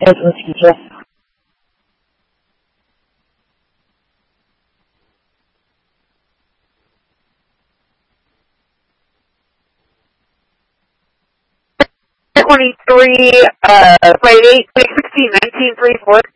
Ed Whiskey Jeff. '23, Flight 8, 616, 1934.